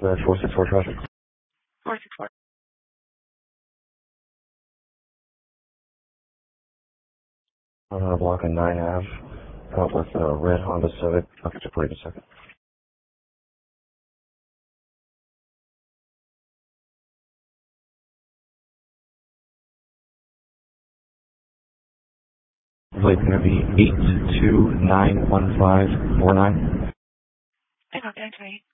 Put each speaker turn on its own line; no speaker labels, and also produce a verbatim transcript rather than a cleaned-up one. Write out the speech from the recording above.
uh, four six four traffic.
four six four.
Uh, blocking nine Ave. Out with a red Honda Civic. I'll get you for you in a second. It's going to be eight two nine one five four nine.
I got that right.